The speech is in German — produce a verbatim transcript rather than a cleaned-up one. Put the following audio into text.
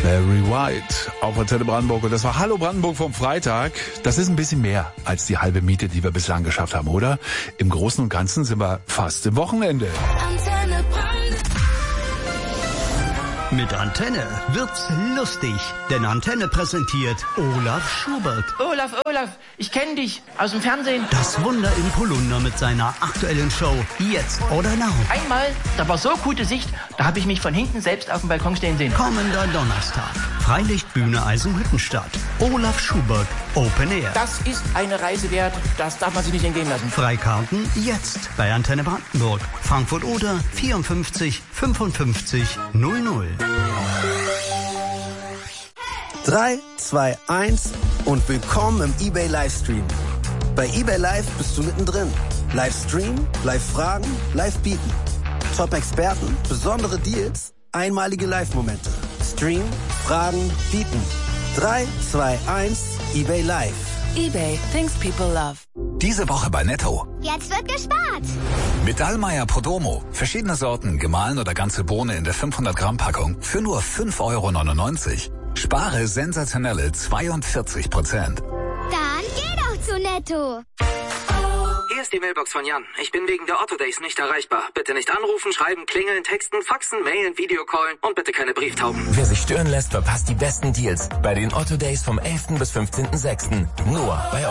Barry White auf Antenne Brandenburg. Und das war Hallo Brandenburg vom Freitag. Das ist ein bisschen mehr als die halbe Miete, die wir bislang geschafft haben, oder? Im Großen und Ganzen sind wir fast im Wochenende. Antenne Brandenburg. Mit Antenne wird's lustig, denn Antenne präsentiert Olaf Schubert. Olaf, Olaf, ich kenne dich aus dem Fernsehen. Das Wunder im Polunder mit seiner aktuellen Show Jetzt oder Now. Einmal, da war so gute Sicht, da habe ich mich von hinten selbst auf dem Balkon stehen sehen. Kommender Donnerstag. Freilichtbühne Eisenhüttenstadt. Olaf Schubert, Open Air. Das ist eine Reise wert, das darf man sich nicht entgehen lassen. Freikarten jetzt bei Antenne Brandenburg. Frankfurt oder vierundfünfzig fünfundfünfzig null null. drei, zwei, eins und willkommen im eBay Livestream. Bei eBay Live bist du mittendrin. Livestream, Live-Fragen, Live-Bieten. Top-Experten, besondere Deals, einmalige Live-Momente. Stream, Fragen, Bieten. drei, zwei, eins, eBay Live. eBay, things people love. Diese Woche bei Netto. Jetzt wird gespart. Mit Dallmayr Podromo. Verschiedene Sorten, gemahlen oder ganze Bohne in der fünfhundert Gramm Packung für nur fünf Euro neunundneunzig. Spare sensationelle zweiundvierzig Prozent. Dann geh doch zu Netto. Hier ist die Mailbox von Jan. Ich bin wegen der Otto Days nicht erreichbar. Bitte nicht anrufen, schreiben, klingeln, texten, faxen, mailen, Videocallen und bitte keine Brieftauben. Wer sich stören lässt, verpasst die besten Deals bei den Otto Days vom elften bis fünfzehnten sechsten Nur bei